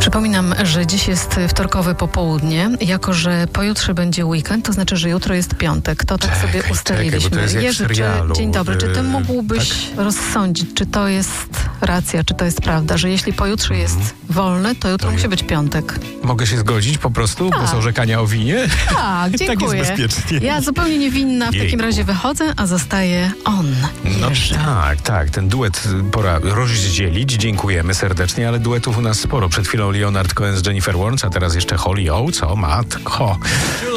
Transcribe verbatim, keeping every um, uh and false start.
Przypominam, że dziś jest wtorkowe popołudnie. Jako że pojutrze będzie weekend, to znaczy, że jutro jest piątek. To tak Czekaj, sobie ustaliliśmy. czekaj, bo to jest jak Jerzy, w serialu. czy, dzień dobry. Czy ty Yy, mógłbyś tak? rozsądzić, czy to jest racja, czy to jest prawda, że jeśli pojutrze Mhm. jest wolne, to jutro To musi ja- być piątek? Mogę się zgodzić po prostu, Tak. bo są rzekania o winie? Tak, dziękuję. Tak jest bezpiecznie. Ja zupełnie niewinna w Jejku. takim razie wychodzę, a zostaje on. No Jerzy. tak, tak. Ten duet pora rozdzielić. Dziękujemy serdecznie, ale duetów u nas sporo. Przed chwilą Leonard Cohen z Jennifer Warnes, a teraz jeszcze Holly Oates. O matko.